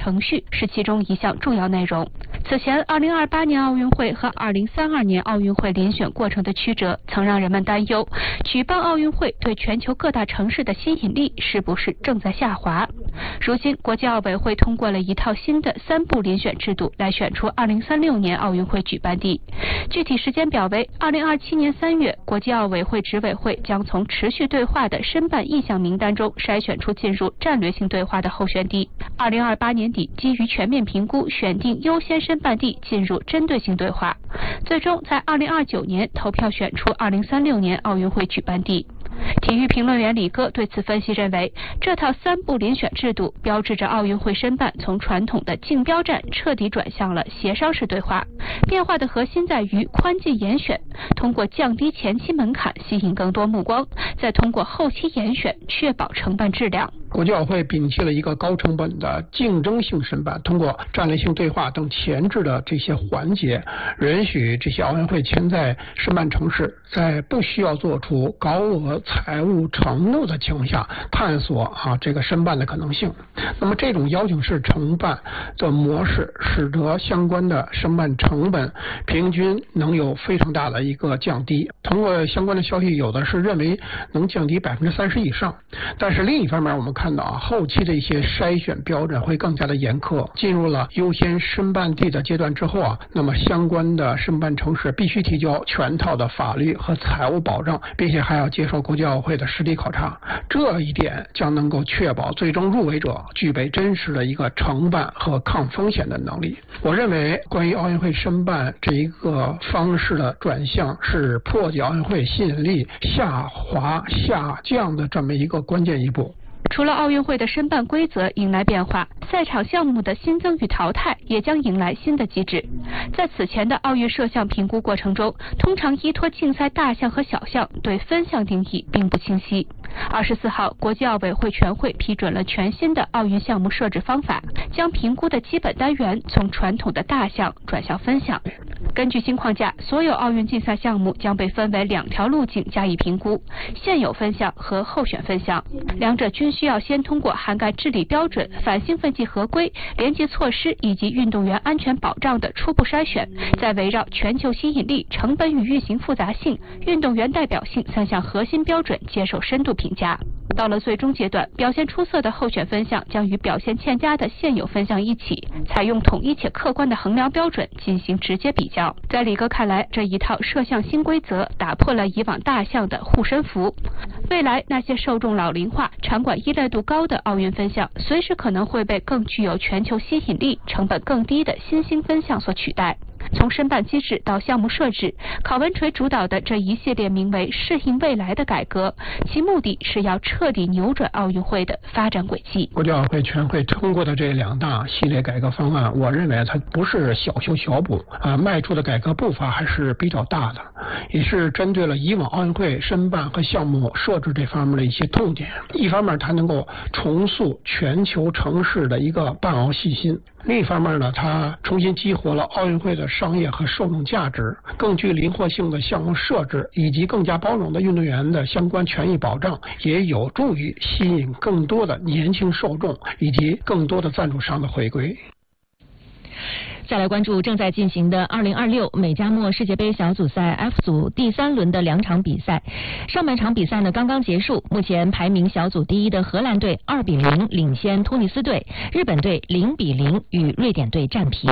程序是其中一项重要内容。此前，2028年奥运会和2032年奥运会遴选过程的曲折，曾让人们担忧，举办奥运会对全球各大城市的吸引力是不是正在下滑？如今，国际奥委会通过了一套新的3步遴选制度，来选出2036年奥运会举办地。具体时间表为：2027年3月，国际奥委会执委会将从持续对话的申办意向名单中筛选出进入战略性对话的候选地。2028年底，基于全面评估，选定优先申办地进入针对性对话，最终在2029年投票选出2036年奥运会举办地。体育评论员李戈对此分析认为，这套3步遴选制度标志着奥运会申办从传统的竞标战彻底转向了协商式对话。变化的核心在于宽进严选，通过降低前期门槛吸引更多目光，再通过后期严选确保承办质量。 国际奥会摒弃了一个高成本的竞争性申办，通过战略性对话等前置的这些环节，允许这些奥运会潜在申办城市在不需要做出高额财务承诺的情况下，探索这个申办的可能性。那么这种邀请式承办的模式，使得相关的申办成本平均能有非常大的一个降低。通过相关的消息，有的是认为能降低30%以上，但是另一方面，我们看到后期的一些筛选标准会更加的严苛。进入了优先申办地的阶段之后那么相关的申办城市必须提交全套的法律和财务保障，并且还要接受国际奥会的实地考察。这一点将能够确保最终入围者具备真实的一个承办和抗风险的能力。我认为，关于奥运会申办这一个方式的转向，是破解奥运会吸引力下降的这么一个关键一步。 除了奥运会的申办规则迎来变化，赛场项目的新增与淘汰也将迎来新的机制。在此前的奥运设项评估过程中，通常依托竞赛大项和小项，对分项定义并不清晰。24号，国际奥委会全会批准了全新的奥运项目设置方法，将评估的基本单元从传统的大项转向分项。根据新框架，所有奥运竞赛项目将被分为2条路径加以评估：现有分项和候选分项，两者均需要先通过涵盖治理标准、反兴奋剂合规、廉洁措施以及运动员安全保障的初步筛选，再围绕全球吸引力、成本与运行复杂性、运动员代表性3项核心标准接受深度评价。到了最终阶段，表现出色的候选分项将与表现欠佳的现有分项一起，采用统一且客观的衡量标准进行直接比较。在李哥看来，这一套设项新规则打破了以往大项的护身符。未来那些受众老龄化、场馆依赖度高的奥运分项，随时可能会被更具有全球吸引力、成本更低的新兴分项所取代。从申办机制到项目设置，郝文垂主导的这一系列名为“适应未来”的改革，其目的是要彻底扭转奥运会的发展轨迹。 国际奥会全会通过的这2大系列改革方案，我认为它不是小修小补迈出的改革步伐还是比较大的，也是针对了以往奥运会申办和项目设置这方面的一些痛点。一方面，它能够重塑全球城市的一个办奥信心；另一方面呢，它重新激活了奥运会的商业和受众价值，更具灵活性的项目设置以及更加包容的运动员的相关权益保障，也有助于吸引更多的年轻受众以及更多的赞助商的回归。 再来关注正在进行的2026美加墨世界杯小组赛 F 组第3轮的2场比赛。上半场比赛呢刚刚结束，目前排名小组第1的荷兰队2-0领先突尼斯队，日本队0-0与瑞典队战平。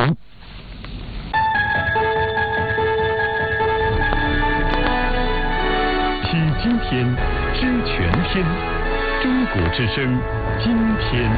听今天，知全天，中国之声，今天。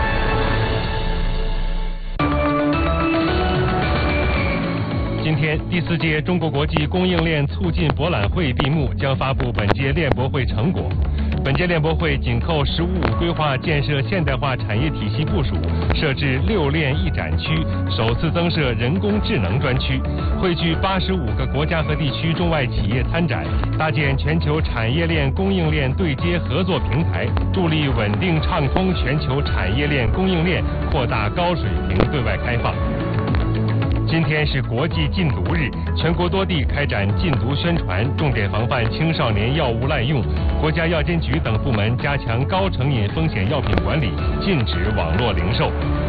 今天，第4届中国国际供应链促进博览会闭幕，将发布本届链博会成果。本届链博会紧扣“十五五”规划建设现代化产业体系部署，设置6链1展区，首次增设人工智能专区，汇聚85个国家和地区中外企业参展，搭建全球产业链供应链对接合作平台，助力稳定畅通全球产业链供应链，扩大高水平对外开放。今天是国际禁毒日，全国多地开展禁毒宣传，重点防范青少年药物滥用。国家药监局等部门加强高成瘾风险药品管理，禁止网络零售。